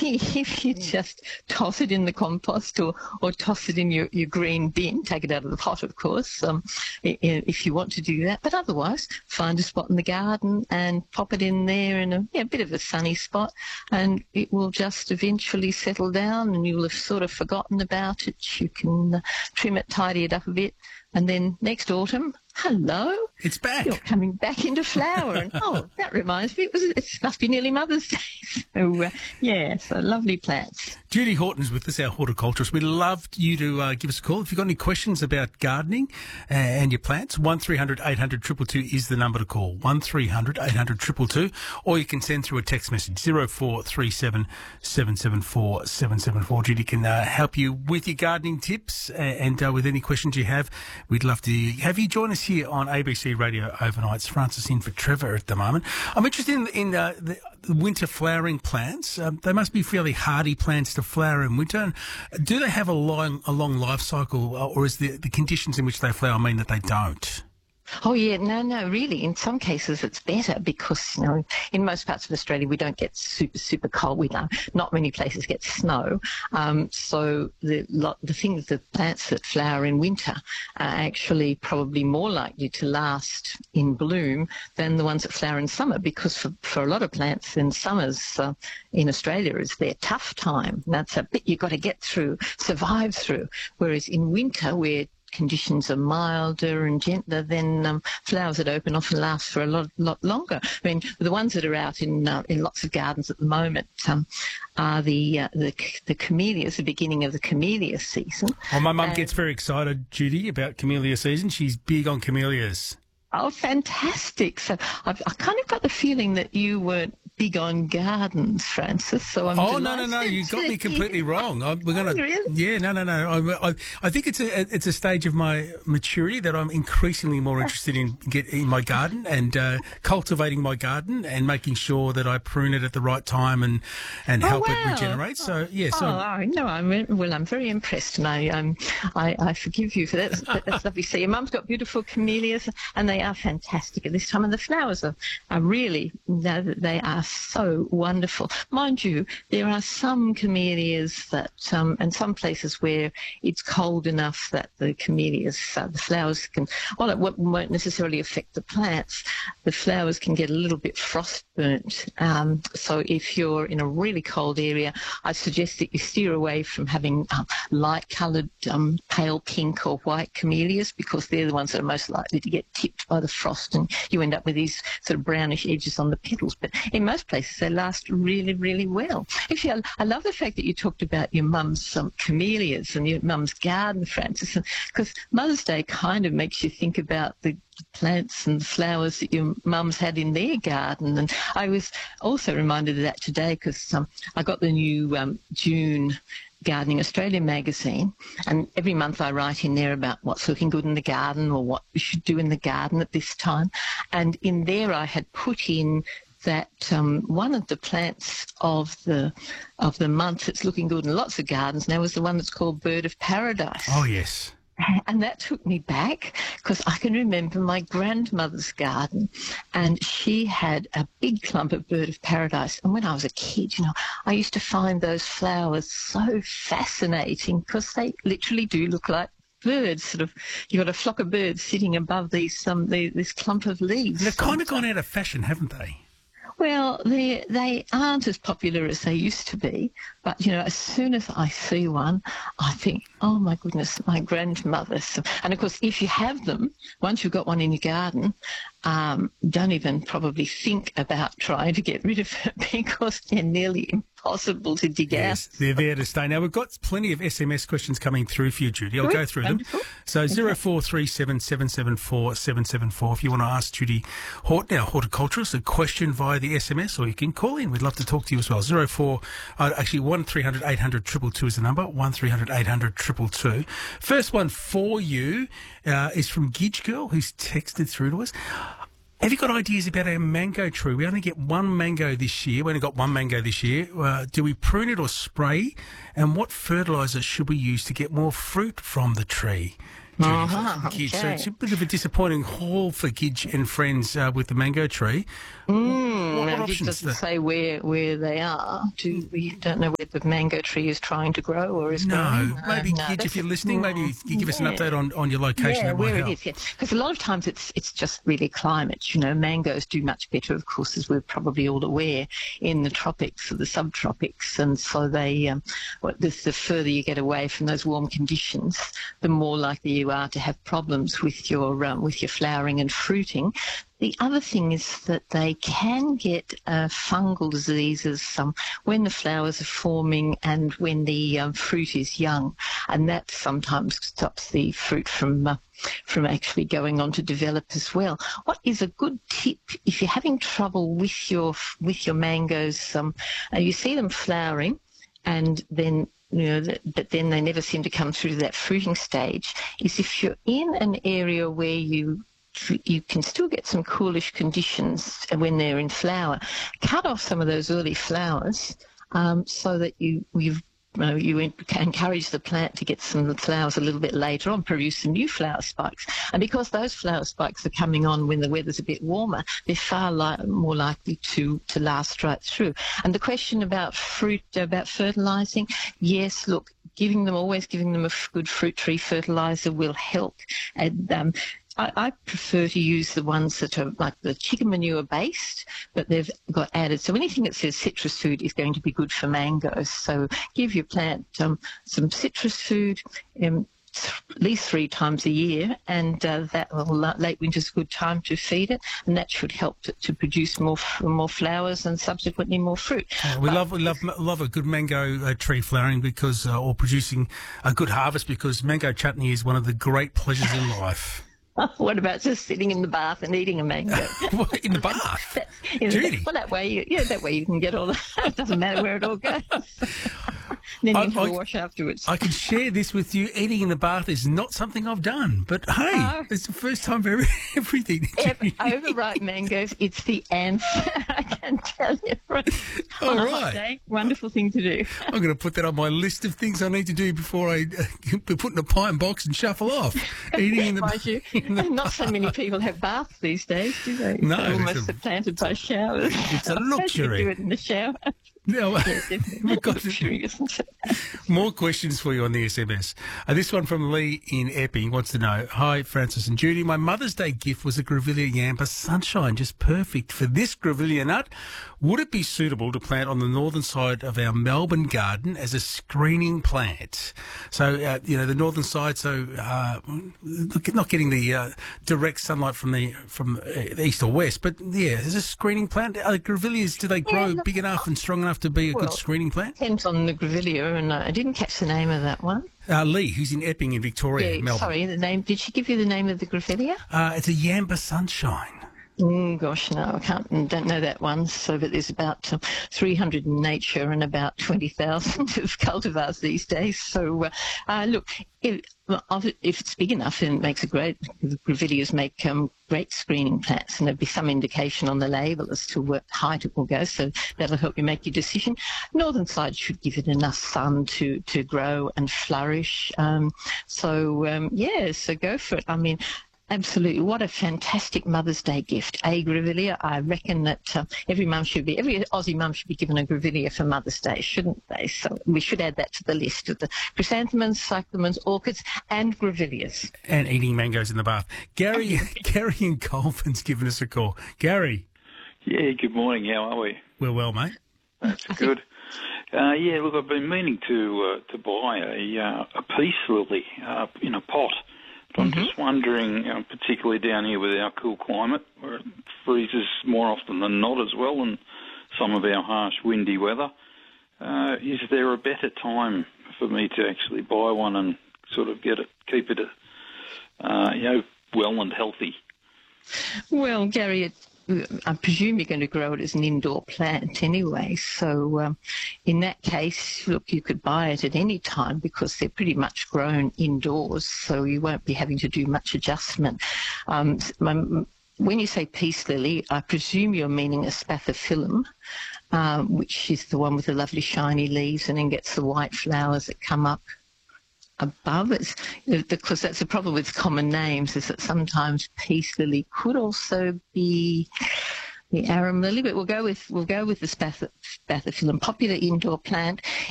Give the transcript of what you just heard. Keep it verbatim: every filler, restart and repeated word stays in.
think if you just toss it in the compost or, or toss it in your, your green bin, take it out of the pot, of course, um, if you want to do that. But otherwise, find a spot in the garden and pop it in there in a yeah, bit of a sunny spot, and it will just eventually settle down and you'll have sort of forgotten about it. You can uh, trim it, tidy it up a bit, and then next autumn, hello. It's back. You're coming back into flower. And, oh, that reminds me, it, was, it must be nearly Mother's Day. So, uh, yeah, so lovely plants. Judy Horton's with us, our horticulturist. We'd love you to uh, give us a call. If you've got any questions about gardening uh, and your plants, one three hundred eight hundred two two two is the number to call, one three hundred eight hundred two two two, or you can send through a text message, zero four three seven seven seven four seven seven four. Judy can uh, help you with your gardening tips uh, and uh, with any questions you have. We'd love to have you join us here on A B C Radio Overnights. Francis in for Trevor at the moment. I'm interested in, in uh, the, the winter flowering plants. Um, they must be fairly hardy plants to flower in winter. And do they have a long, a long life cycle, or is the, the conditions in which they flower mean that they don't? Oh, yeah, no, no, really. In some cases, it's better because, you know, in most parts of Australia, we don't get super, super cold. We don't, not many places get snow. Um, so the lot, the things, the plants that flower in winter are actually probably more likely to last in bloom than the ones that flower in summer, because for, for a lot of plants in summers uh, in Australia is their tough time. That's a bit you've got to get through, survive through. Whereas in winter, we're conditions are milder and gentler, then um, flowers that open often last for a lot, lot longer. I mean, the ones that are out in uh, in lots of gardens at the moment um, are the, uh, the the camellias, the beginning of the camellia season. Well, my mum gets very excited, Judy, about camellia season. She's big on camellias. Oh, fantastic. So I've, I kind of got the feeling that you weren't big on gardens, Francis. So I'm oh no no no! You got me completely wrong. I, we're gonna oh, really? yeah no no no. I, I, I think it's a it's a stage of my maturity that I'm increasingly more interested in get in my garden and uh, cultivating my garden and making sure that I prune it at the right time and and oh, help wow. it regenerate. So yeah. So oh no, I'm well. I'm very impressed, and I um I, I forgive you for that. That's, that's lovely. So your mum's got beautiful camellias, and they are fantastic at this time, and the flowers are are really they are so wonderful. Mind you, there are some camellias that, um, and some places where it's cold enough that the camellias, uh, the flowers can, well, it won't, won't necessarily affect the plants. The flowers can get a little bit frost burnt. Um, so if you're in a really cold area, I suggest that you steer away from having um, light-coloured, um, pale pink or white camellias, because they're the ones that are most likely to get tipped by the frost, and you end up with these sort of brownish edges on the petals. But in most places, they last really, really well. Actually, I, I love the fact that you talked about your mum's um, camellias and your mum's garden, Francis, because Mother's Day kind of makes you think about the plants and flowers that your mum's had in their garden. And I was also reminded of that today because um, I got the new um, June Gardening Australia magazine, and every month I write in there about what's looking good in the garden or what we should do in the garden at this time. And in there I had put in that um, one of the plants of the of the month that's looking good in lots of gardens now is the one that's called Bird of Paradise. oh yes. And that took me back because I can remember my grandmother's garden, and she had a big clump of Bird of Paradise. And when I was a kid, you know, I used to find those flowers so fascinating because they literally do look like birds. Sort of, you've got a flock of birds sitting above these um the, this clump of leaves. They've kind of gone out of fashion, haven't they? Well, they they aren't as popular as they used to be, but, you know, as soon as I see one, I think, oh, my goodness, my grandmother. And, of course, if you have them, once you've got one in your garden, um, don't even probably think about trying to get rid of it because they're nearly impossible to dig yes, out. They're there to stay. Now, we've got plenty of S M S questions coming through for you, Judy. I'll Good. go through Wonderful. them. So zero four three seven seven seven four seven seven four if you want to ask Judy Horton, our horticulturist, a question via the S M S, or you can call in. We'd love to talk to you as well. Zero four, uh, actually, one three hundred eight hundred two two two is the number, one three hundred eight hundred two two two. First one for you uh, is from Gidge Girl, who's texted through to us. Have you got ideas about our mango tree? We only get one mango this year. We only got one mango this year. Uh, do we prune it or spray? And what fertiliser should we use to get more fruit from the tree? Uh-huh, Gidge. So okay. it's a bit of a disappointing haul for Gidge and friends uh, with the mango tree. Mm, What, what now, it options? doesn't The, say where where they are. Do we don't know where the mango tree is trying to grow or is no, growing? maybe no, Gidge, if that's you're a- listening, maybe you can give us an yeah. update on, on your location. Yeah, That might where it help. is, yeah. Because a lot of times it's it's just really climate. You know, mangoes do much better, of course, as we're probably all aware, in the tropics or the subtropics, and so they, um, well, the, the further you get away from those warm conditions, the more likely you are to have problems with your um, with your flowering and fruiting. The other thing is that they can get uh, fungal diseases um, when the flowers are forming and when the um, fruit is young, and that sometimes stops the fruit from uh, from actually going on to develop as well. What is a good tip if you're having trouble with your with your mangoes? Um, uh, you see them flowering, and then you know, that, but then they never seem to come through to that fruiting stage. Is if you're in an area where you you can still get some coolish conditions when they're in flower, cut off some of those early flowers um, so that you you've you know, you encourage the plant to get some flowers a little bit later on, produce some new flower spikes. And because those flower spikes are coming on when the weather's a bit warmer, they're far li- more likely to, to last right through. And the question about fruit, about fertilising, yes, look, giving them, always giving them a good fruit tree fertiliser will help. And um, I, I prefer to use the ones that are like the chicken manure based, but they've got added. So anything that says citrus food is going to be good for mangoes. So give your plant um, some citrus food um, th- at least three times a year, and uh, that will, uh, late winter's a good time to feed it, and that should help to, to produce more f- more flowers and subsequently more fruit. Uh, we But love we love love a good mango uh, tree flowering because uh, or producing a good harvest because mango chutney is one of the great pleasures in life. what about just sitting in the bath and eating a mango? In the bath, That, you know, Judy. well, that way, you, yeah, that way you can get all the. It doesn't matter where it all goes. Then you I- can have I- a wash afterwards. I can share this with you. Eating in the bath is not something I've done, but hey, No. it's the first time for every, everything. Ev- Overripe mangoes, it's the answer. I can tell you. All On a right. hot day, wonderful thing to do. I'm going to put that on my list of things I need to do before I uh, put in a pine box and shuffle off. Eating in the Mind you, in the not so many people have baths these days, do they? No, They're almost it's a- supplanted by showers. It's a I suppose luxury. You do it in the shower. No, Definitely we've got to- luxury, isn't it? more questions for you on the S M S. Uh, this one from Lee in Epping wants to know, hi, Francis and Judy. My Mother's Day gift was a Grevillea Yampa Sunshine, just perfect for this Grevillea nut. Would it be suitable to plant on the northern side of our Melbourne garden as a screening plant? So, uh, you know, the northern side, so uh, not getting the uh, direct sunlight from the from uh, the east or west, but yeah, as a screening plant, are Grevilleas, do they grow look, big enough and strong enough to be a well, good screening plant? Depends on the Grevillea, and uh, I didn't catch the name of that one. Uh, Lee, who's in Epping in Victoria, Yeah, Melbourne. sorry, the name. Did she give you the name of the Grevillea? Uh, it's a Yamba Sunshine. Mm, gosh, no, I can't. Don't know that one. So, but there's about um, three hundred in nature and about twenty thousand of cultivars these days. So, uh, uh, look, if, well, if it's big enough, then it makes a great. The Grevilleas make um, great screening plants, and there'll be some indication on the label as to what height it will go. So that'll help you make your decision. Northern side should give it enough sun to to grow and flourish. Um, so um, yeah, so go for it. I mean. Absolutely. What a fantastic Mother's Day gift. A Grevillea. I reckon that uh, every mum should be, every Aussie mum should be given a Grevillea for Mother's Day, shouldn't they? So we should add that to the list of the chrysanthemums, cyclamens, orchids and Grevilleas. And eating mangoes in the bath. Gary, Gary in Colvin's given us a call. Gary. Yeah, good morning. How are we? We're well, mate. That's good. Uh, yeah, look, I've been meaning to uh, to buy a uh, a peace lily uh, in a pot. But I'm Mm-hmm. just wondering, uh, particularly down here with our cool climate, where it freezes more often than not as well, and some of our harsh windy weather, uh, is there a better time for me to actually buy one and sort of get it, keep it, uh, you know, well and healthy? Well, Gary, it, I presume you're going to grow it as an indoor plant anyway. So um, in that case, look, you could buy it at any time because they're pretty much grown indoors, so you won't be having to do much adjustment. Um, my, when you say peace lily, I presume you're meaning a spathiphyllum, um, which is the one with the lovely shiny leaves and then gets the white flowers that come up. above. It's because that's the problem with common names, is that sometimes peace lily could also be the arum lily, but we'll go with we'll go with the spath- spathiphyllum, popular indoor plant.